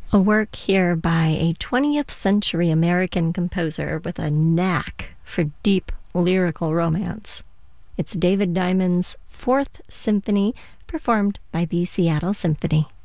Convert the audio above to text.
A work here by a 20th century American composer with a knack for deep lyrical romance. It's David Diamond's Fourth Symphony, performed by the Seattle Symphony.